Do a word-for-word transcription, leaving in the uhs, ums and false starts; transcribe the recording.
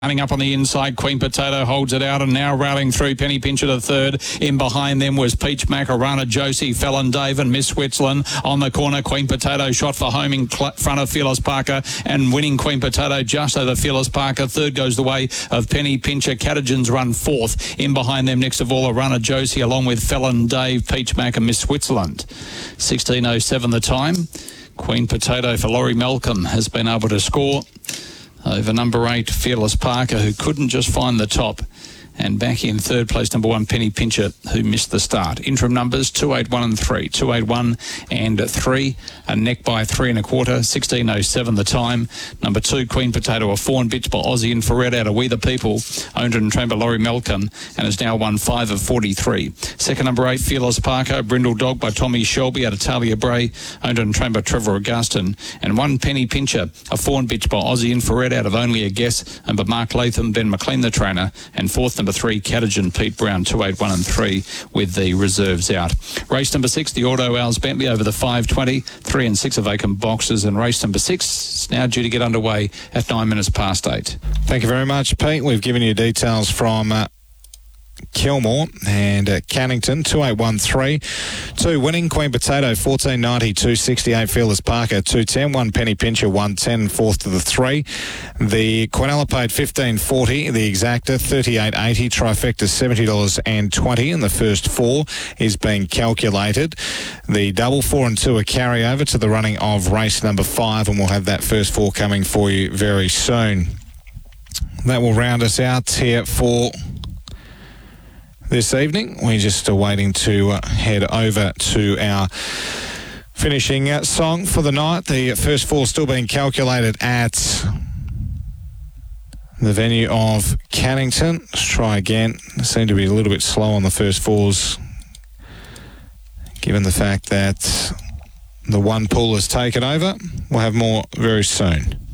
Running up on the inside, Queen Potato holds it out and now rallying through. Penny Pincher to third. In behind them was Peach Macarena, Josie, Fallon Dave and Miss Switzerland. On the corner, Queen Potato shot for home in cl- front of Phyllis Parker and winning Queen Potato just over Phyllis Parker. Third goes the way of Penny Pincher. Catagens run fourth. In behind them, next of all, a runner, Josie, along with Fallon Dave, Peach Mac and Miss Switzerland. sixteen oh seven the time. Queen Potato for Laurie Malcolm has been able to score over number eight, Fearless Parker, who couldn't just find the top. And back in third place, number one, Penny Pincher, who missed the start. Interim numbers, two eight one and three. two eight one and three. A neck by three and a quarter. sixteen oh seven the time. Number two, Queen Potato, a fawn bitch by Aussie Infrared out of We the People. Owned and trained by Laurie Malcolm and has now won five of forty-three. Second, number eight, Fearless Parker. Brindle Dog by Tommy Shelby out of Talia Bray. Owned and trained by Trevor Augustin. And one, Penny Pincher, a fawn bitch by Aussie Infrared out of Only a Guess. And by Mark Latham, Ben McLean the trainer. And fourth, number three, Catagen, Pete Brown, two eight one and three with the reserves out. Race number six, the Auto Owls Bentley over the five twenty, three and six are vacant boxes, and race number six is now due to get underway at nine minutes past eight. Thank you very much, Pete. We've given you details from uh, Kilmore and uh, Cannington, two eight one three. Two winning, Queen Potato, fourteen ninety, two sixty-eight, Fearless Parker, two ten, one Penny Pincher, one ten, fourth to the three. The Quinella paid fifteen forty, the Exacta, thirty-eight eighty, Trifecta, seventy dollars and twenty, and the first four is being calculated. The double four and two are carryover to the running of race number five, and we'll have that first four coming for you very soon. That will round us out here for this evening. We're just uh, waiting to uh, head over to our finishing uh, song for the night. The first four still being calculated at the venue of Cannington. Let's try again. Seem to be a little bit slow on the first fours, given the fact that the one pool has taken over. We'll have more very soon.